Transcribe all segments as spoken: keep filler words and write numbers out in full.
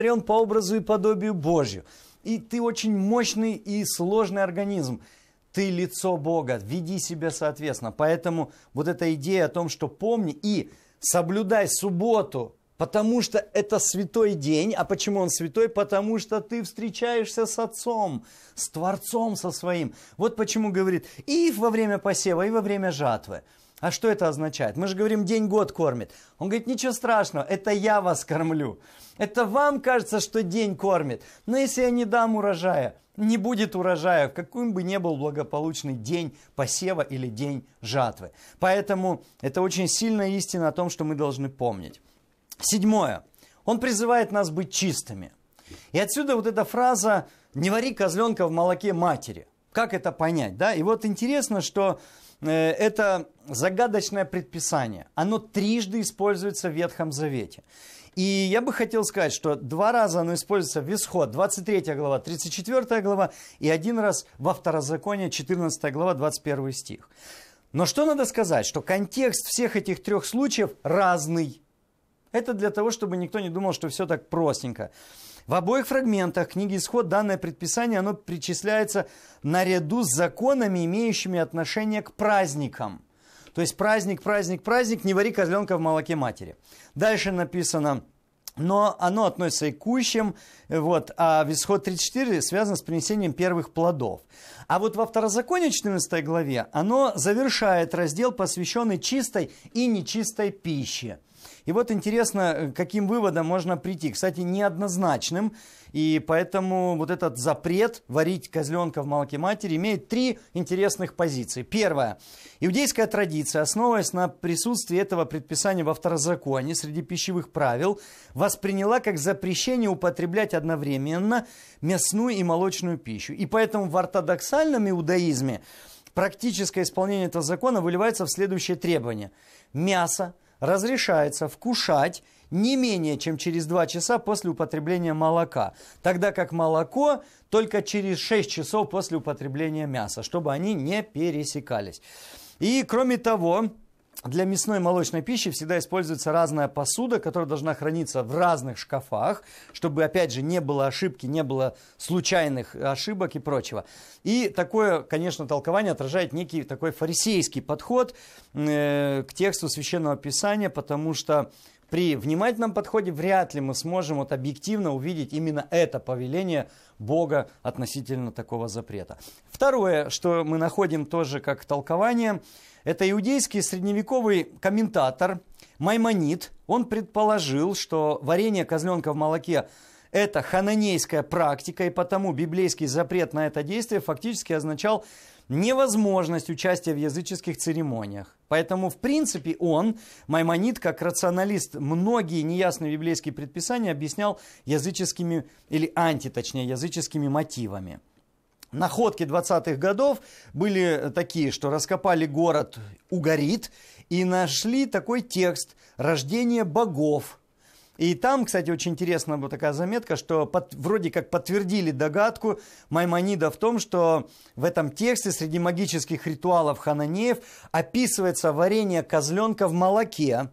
сотворен по образу и подобию Божию. И ты очень мощный и сложный организм. Ты лицо Бога, веди себя соответственно. Поэтому вот эта идея о том, что помни и соблюдай субботу, потому что это святой день. А почему он святой? Потому что ты встречаешься с Отцом, с Творцом со своим. Вот почему говорит и во время посева, и во время жатвы. А что это означает? Мы же говорим, день год кормит. Он говорит, ничего страшного, это я вас кормлю. Это вам кажется, что день кормит. Но если я не дам урожая, не будет урожая, каким бы ни был благополучный день посева или день жатвы. Поэтому это очень сильная истина о том, что мы должны помнить. Седьмое. Он призывает нас быть чистыми. И отсюда вот эта фраза «не вари козленка в молоке матери». Как это понять? Да? И вот интересно, что э, это загадочное предписание. Оно трижды используется в Ветхом Завете. И я бы хотел сказать, что два раза оно используется в Исход, двадцать третья глава, тридцать четвёртая глава, и один раз во Второзаконие, четырнадцатая глава, двадцать первый стих. Но что надо сказать? Что контекст всех этих трех случаев разный. Это для того, чтобы никто не думал, что все так простенько. В обоих фрагментах книги Исход данное предписание, оно причисляется наряду с законами, имеющими отношение к праздникам. То есть праздник, праздник, праздник, не вари козленка в молоке матери. Дальше написано, но оно относится и к кущам, вот, а в Исход тридцать четыре связано с принесением первых плодов. А вот во Второзаконии четырнадцатой главе оно завершает раздел, посвященный чистой и нечистой пище. И вот интересно, каким выводом можно прийти. Кстати, неоднозначным. И поэтому вот этот запрет варить козленка в молоке матери имеет три интересных позиции. Первое. Иудейская традиция, основываясь на присутствии этого предписания во Второзаконии среди пищевых правил, восприняла как запрещение употреблять одновременно мясную и молочную пищу. И поэтому в ортодоксальном иудаизме практическое исполнение этого закона выливается в следующее требование. Мясо разрешается вкушать не менее чем через два часа после употребления молока, тогда как молоко только через шесть часов после употребления мяса, чтобы они не пересекались. И кроме того, для мясной и молочной пищи всегда используется разная посуда, которая должна храниться в разных шкафах, чтобы, опять же, не было ошибки, не было случайных ошибок и прочего. И такое, конечно, толкование отражает некий такой фарисейский подход э, к тексту Священного Писания, потому что при внимательном подходе вряд ли мы сможем вот объективно увидеть именно это повеление Бога относительно такого запрета. Второе, что мы находим тоже как толкование, это иудейский средневековый комментатор Маймонид. Он предположил, что варение козленка в молоке – это хананейская практика, и потому библейский запрет на это действие фактически означал невозможность участия в языческих церемониях. Поэтому, в принципе, он, Маймонид, как рационалист, многие неясные библейские предписания объяснял языческими, или анти, точнее, языческими мотивами. Находки двадцатых годов были такие, что раскопали город Угарит и нашли такой текст «Рождение богов». И там, кстати, очень интересная была такая заметка, что под, вроде как подтвердили догадку Маймонида в том, что в этом тексте среди магических ритуалов хананеев описывается варение козленка в молоке.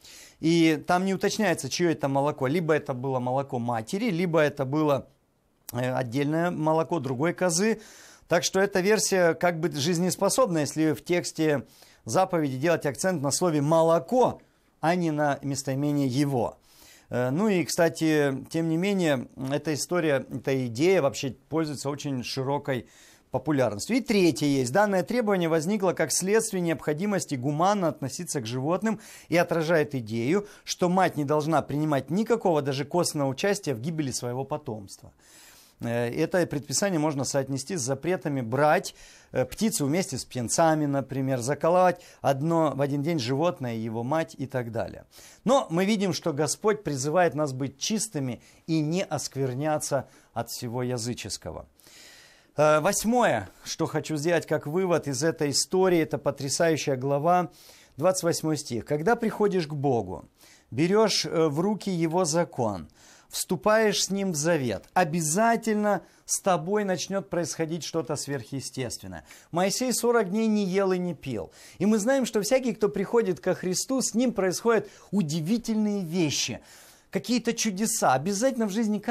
И там не уточняется, чье это молоко. Либо это было молоко матери, либо это было отдельное молоко другой козы. Так что эта версия как бы жизнеспособна, если в тексте заповеди делать акцент на слове «молоко», а не на местоимение «его». Ну и, кстати, тем не менее, эта история, эта идея вообще пользуется очень широкой популярностью. И третье есть. Данное требование возникло как следствие необходимости гуманно относиться к животным и отражает идею, что мать не должна принимать никакого даже косвенного участия в гибели своего потомства. Это предписание можно соотнести с запретами брать птицу вместе с птенцами, например, заколоть одно в один день животное, его мать и так далее. Но мы видим, что Господь призывает нас быть чистыми и не оскверняться от всего языческого. Восьмое, что хочу сделать как вывод из этой истории, это потрясающая глава, двадцать восьмой стих. «Когда приходишь к Богу, берешь в руки Его закон, вступаешь с Ним в завет, обязательно с тобой начнет происходить что-то сверхъестественное. Моисей сорок дней не ел и не пил. И мы знаем, что всякий, кто приходит ко Христу, с ним происходят удивительные вещи. какие-то чудеса. Обязательно в жизни